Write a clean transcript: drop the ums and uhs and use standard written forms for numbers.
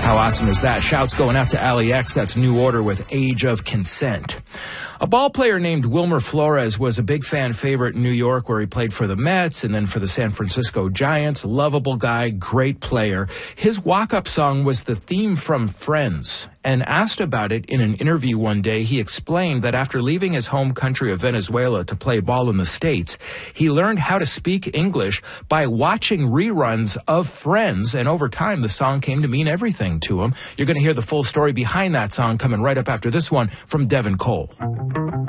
How awesome is that? Shouts going out to Ali X. That's New Order with Age of Consent. A ball player named Wilmer Flores was a big fan favorite in New York, where he played for the Mets and then for the San Francisco Giants. Lovable guy, great player. His walk-up song was the theme from Friends. And asked about it in an interview one day, he explained that after leaving his home country of Venezuela to play ball in the States, he learned how to speak English by watching reruns of Friends. And over time, the song came to mean everything to him. You're going to hear the full story behind that song coming right up after this one from Devin Cole.